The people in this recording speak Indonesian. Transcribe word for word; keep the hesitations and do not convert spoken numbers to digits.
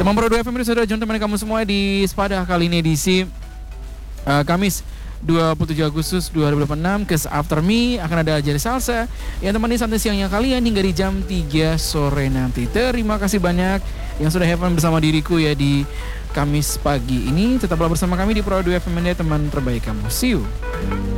Teman Pro dua F M ini sudah jumpa kamu semua di Sepada kali ini edisi uh, Kamis dua puluh tujuh Agustus dua ribu dua puluh enam. Kes After Me akan ada Jari Salsa yang temani santai siangnya kalian hingga di jam tiga sore nanti. Terima kasih banyak yang sudah have fun bersama diriku ya di Kamis pagi ini. Tetaplah bersama kami di Pro dua F M, teman terbaik kamu. See you.